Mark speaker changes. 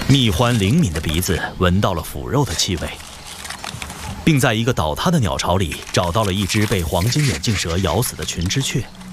Speaker 1: 蜜獾灵敏的鼻子闻到了腐肉的气味，并在一个倒塌的鸟巢里找到了一只被黄金眼镜蛇咬死的群枝雀。